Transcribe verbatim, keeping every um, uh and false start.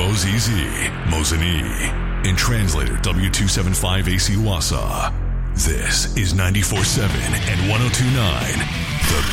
Mozizi, Mozini, and translator W two seventy-five A C Wasa. This is ninety-four point seven and one oh two point nine The